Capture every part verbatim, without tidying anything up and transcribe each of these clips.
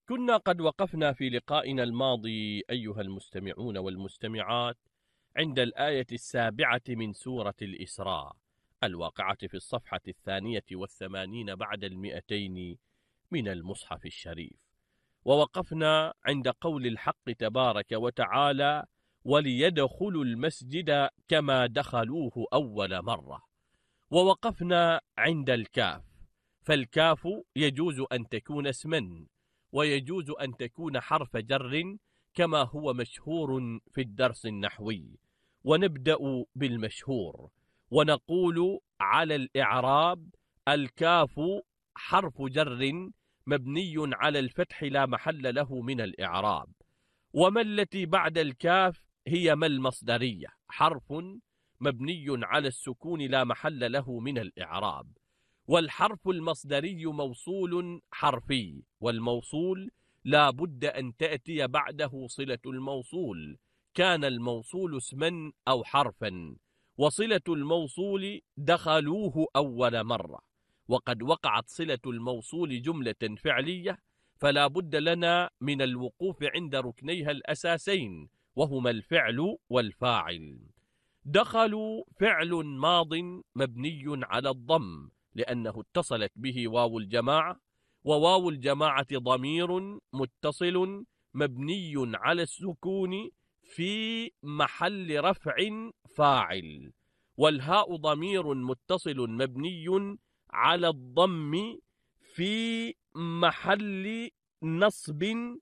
كنا قد وقفنا في لقائنا الماضي أيها المستمعون والمستمعات عند الآية السابعة من سورة الإسراء الواقعة في الصفحة الثانية والثمانين بعد المئتين من المصحف الشريف، ووقفنا عند قول الحق تبارك وتعالى: وليدخلوا المسجد كما دخلوه أول مرة. ووقفنا عند الكاف، فالكاف يجوز أن تكون اسما ويجوز أن تكون حرف جر كما هو مشهور في الدرس النحوي. ونبدأ بالمشهور ونقول على الإعراب: الكاف حرف جر مبني على الفتح لا محل له من الإعراب. وما التي بعد الكاف هي ما المصدرية، حرف مبني على السكون لا محل له من الإعراب. والحرف المصدري موصول حرفي، والموصول لا بد أن تأتي بعده صلة الموصول، كان الموصول اسما أو حرفا. وصلة الموصول دخلوه أول مرة، وقد وقعت صلة الموصول جملة فعلية، فلا بد لنا من الوقوف عند ركنيها الأساسين وهما الفعل والفاعل. دخلوا فعل ماض مبني على الضم لأنه اتصلت به واو الجماعة، وواو الجماعة ضمير متصل مبني على السكون في محل رفع فاعل، والهاء ضمير متصل مبني على الضم في محل نصب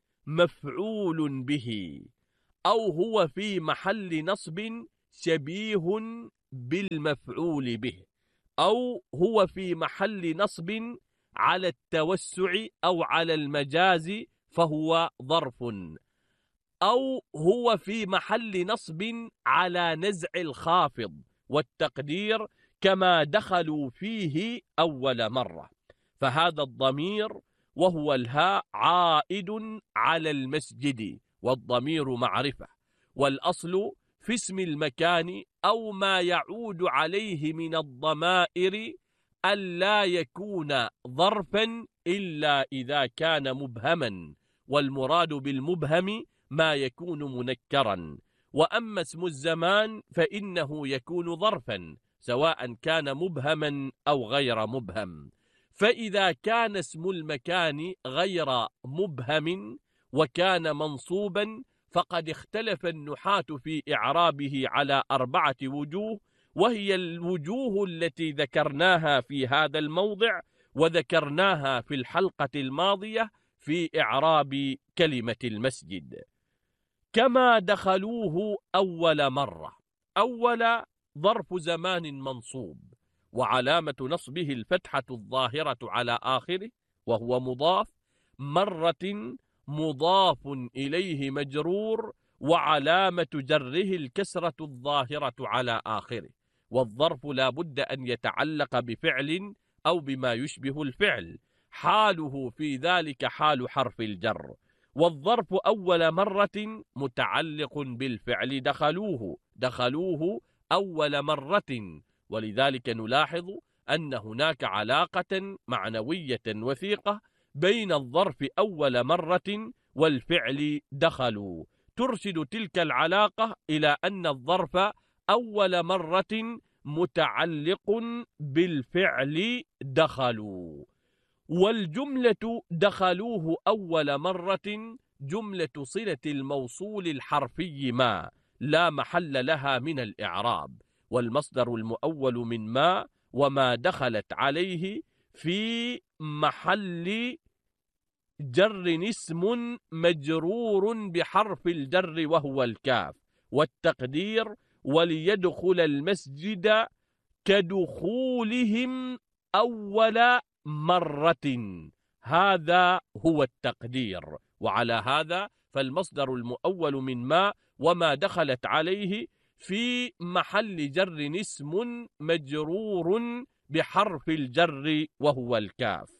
مفعول به، أو هو في محل نصب شبيه بالمفعول به، أو هو في محل نصب على التوسع أو على المجاز فهو ظرف، أو هو في محل نصب على نزع الخافض، والتقدير كما دخلوا فيه أول مرة. فهذا الضمير وهو الهاء عائد على المسجد، والضمير معرفة، والأصل في اسم المكان أو ما يعود عليه من الضمائر ألا يكون ظرفا إلا إذا كان مبهما، والمراد بالمبهم ما يكون منكرا. وأما اسم الزمان فإنه يكون ظرفا سواء كان مبهما أو غير مبهم. فإذا كان اسم المكان غير مبهم وكان منصوبا فقد اختلف النحاة في إعرابه على أربعة وجوه، وهي الوجوه التي ذكرناها في هذا الموضع وذكرناها في الحلقة الماضية في إعراب كلمة المسجد. كما دخلوه أول مرة، أول ظرف زمان منصوب، وعلامة نصبه الفتحة الظاهرة على آخره وهو مضاف، مرة مضاف إليه مجرور، وعلامة جره الكسرة الظاهرة على آخره. والظرف لا بد أن يتعلق بفعل أو بما يشبه الفعل، حاله في ذلك حال حرف الجر. والظرف أول مرة متعلق بالفعل دخلوه، دخلوه أول مرة، ولذلك نلاحظ أن هناك علاقة معنوية وثيقة بين الظرف أول مرة والفعل دخلوا، ترشد تلك العلاقة إلى أن الظرف أول مرة متعلق بالفعل دخلوا. والجملة دخلوه أول مرة جملة صلة الموصول الحرفي ما لا محل لها من الإعراب، والمصدر المؤول من ما وما دخلت عليه في محل جر اسم مجرور بحرف الجر وهو الكاف، والتقدير وليدخل المسجد كدخولهم أول مرة، هذا هو التقدير. وعلى هذا فالمصدر المؤول من ما وما دخلت عليه في محل جر اسم مجرور بحرف الجر وهو الكاف.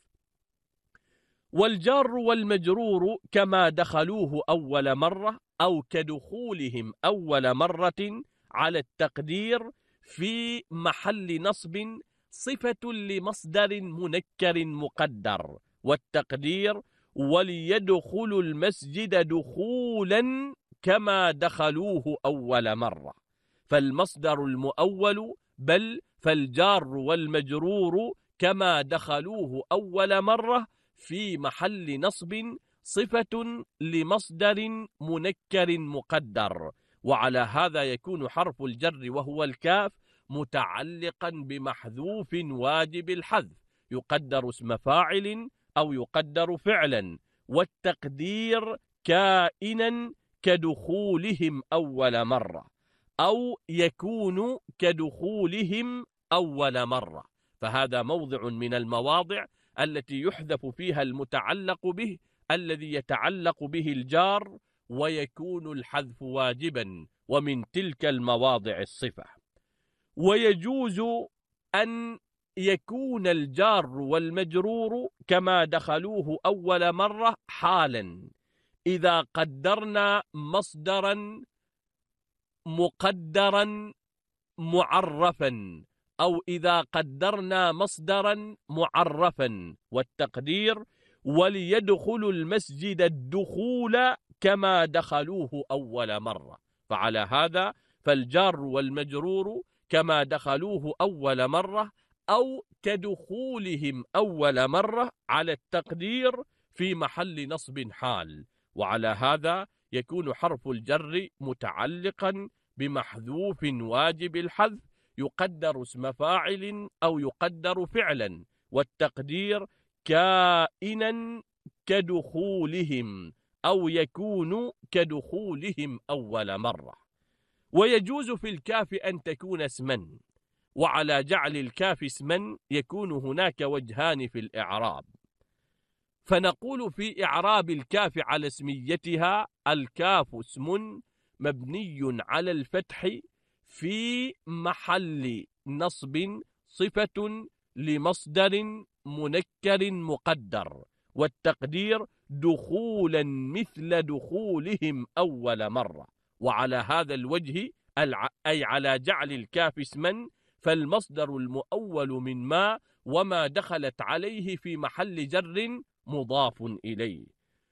والجار والمجرور كما دخلوه أول مرة أو كدخولهم أول مرة على التقدير في محل نصب صفة لمصدر منكر مقدر، والتقدير وليدخلوا المسجد دخولا كما دخلوه أول مرة. فالمصدر المؤول بل فالجار والمجرور كما دخلوه أول مرة في محل نصب صفة لمصدر منكر مقدر، وعلى هذا يكون حرف الجر وهو الكاف متعلقا بمحذوف واجب الحذف، يقدر اسم فاعل أو يقدر فعلا، والتقدير كائنا كدخولهم أول مرة، أو يكون كدخولهم أول مرة. فهذا موضع من المواضع التي يحذف فيها المتعلق به الذي يتعلق به الجار ويكون الحذف واجبا، ومن تلك المواضع الصفة. ويجوز أن يكون الجار والمجرور كما دخلوه أول مرة حالا إذا قدرنا مصدرا مقدرا معرفا، أو إذا قدرنا مصدرا معرفا، والتقدير وليدخلوا المسجد الدخول كما دخلوه أول مرة. فعلى هذا فالجار والمجرور كما دخلوه أول مرة أو كدخولهم أول مرة على التقدير في محل نصب حال، وعلى هذا يكون حرف الجر متعلقا بمحذوف واجب الحذف يقدر اسم فاعل أو يقدر فعلا، والتقدير كائنا كدخولهم أو يكون كدخولهم أول مرة. ويجوز في الكاف أن تكون اسما، وعلى جعل الكاف اسما يكون هناك وجهان في الإعراب. فنقول في إعراب الكاف على اسميتها: الكاف اسم مبني على الفتح في محل نصب صفة لمصدر منكر مقدر، والتقدير دخولا مثل دخولهم أول مرة. وعلى هذا الوجه أي على جعل الكاف اسما فالمصدر المؤول من ما وما دخلت عليه في محل جر مضاف إليه.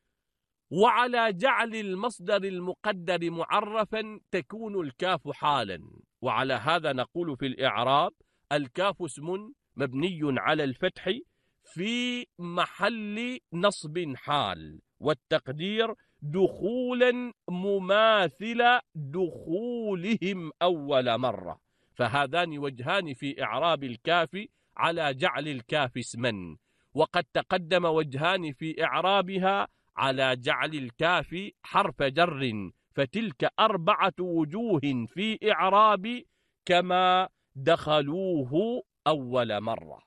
وعلى جعل المصدر المقدر معرفا تكون الكاف حالا، وعلى هذا نقول في الإعراب: الكاف اسم مبني على الفتح في محل نصب حال، والتقدير دخولا مماثل دخولهم أول مرة. فهذان وجهان في إعراب الكاف على جعل الكاف اسما، وقد تقدم وجهان في إعرابها على جعل الكاف حرف جر، فتلك أربعة وجوه في إعراب كما دخلوه أول مرة.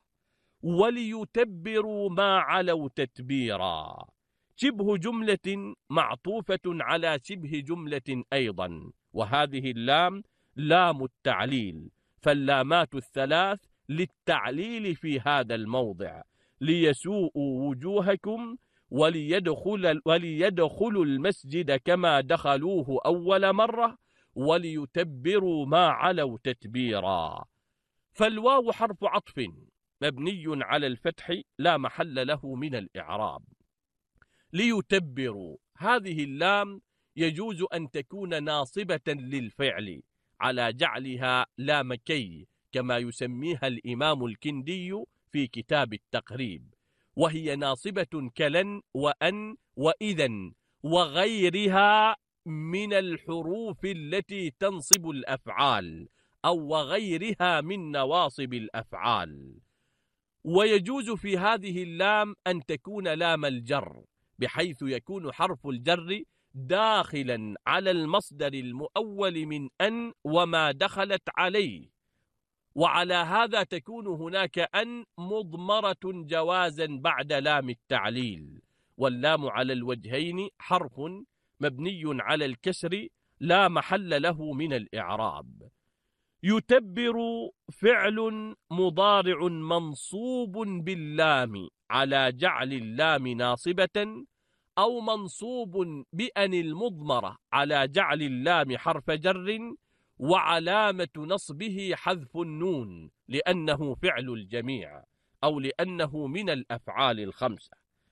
وليتبروا ما علوا تتبيرا، شبه جملة معطوفة على شبه جملة أيضا، وهذه اللام لام التعليل، فاللامات الثلاث للتعليل في هذا الموضع: ليسوءوا وجوهكم، وليدخل وليدخلوا المسجد كما دخلوه أول مرة، وليتبروا ما علوا تتبيرا. فالواو حرف عطف مبني على الفتح لا محل له من الإعراب. ليتبروا، هذه اللام يجوز أن تكون ناصبة للفعل على جعلها لام كي كما يسميها الإمام الكندي في كتاب التقريب، وهي ناصبة كلن وأن وإذن وغيرها من الحروف التي تنصب الأفعال، أو وغيرها من نواصب الأفعال. ويجوز في هذه اللام أن تكون لام الجر، بحيث يكون حرف الجر داخلا على المصدر المؤول من أن وما دخلت عليه، وعلى هذا تكون هناك أن مضمرة جوازا بعد لام التعليل. واللام على الوجهين حرف مبني على الكسر لا محل له من الإعراب. يتبر فعل مضارع منصوب باللام على جعل اللام ناصبة، أو منصوب بأن المضمرة على جعل اللام حرف جر، وعلامة نصبه حذف النون لأنه فعل الجميع، أو لأنه من الأفعال الخمسة.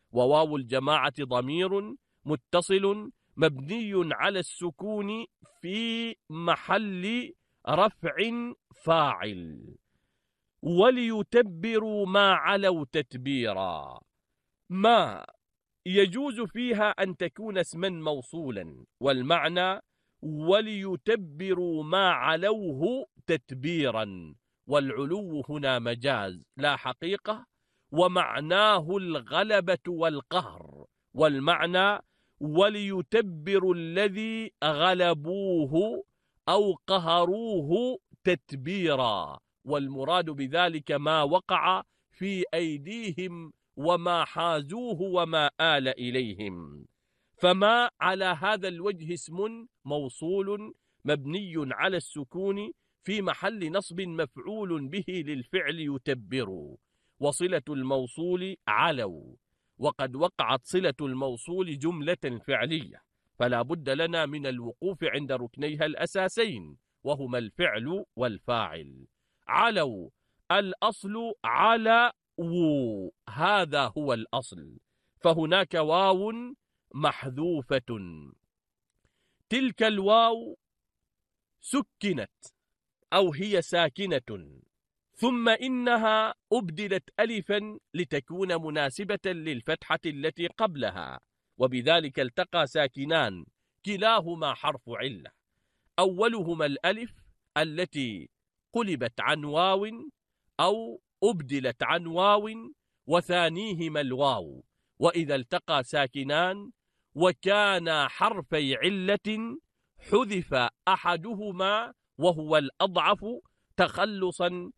وواو الجماعة ضمير متصل مبني على السكون في محل رفع فاعل. وليتبروا ما علوا تتبيرا. ما يجوز فيها أن تكون اسما موصولا، والمعنى وليتبروا ما علوه تتبيرا، والعلو هنا مجاز لا حقيقة، ومعناه الغلبة والقهر، والمعنى وليتبروا الذي غلبوه أو قهروه تتبيرا، والمراد بذلك ما وقع في أيديهم وما حازوه وما آل إليهم. فما على هذا الوجه اسم موصول مبني على السكون في محل نصب مفعول به للفعل يتبر، وصلة الموصول علوا، وقد وقعت صلة الموصول جملة فعلية، فلا بد لنا من الوقوف عند ركنيها الأساسين وهما الفعل والفاعل. علوا الأصل على و، هذا هو الأصل، فهناك واو محذوفة. تلك الواو سكنت أو هي ساكنة، ثم إنها أبدلت ألفا لتكون مناسبة للفتحة التي قبلها، وبذلك التقى ساكنان كلاهما حرف علة، أولهما الألف التي قلبت عن واو أو أبدلت عن واو، وثانيهما الواو. وإذا التقى ساكنان وكان حرفي علة حذف أحدهما وهو الأضعف تخلصا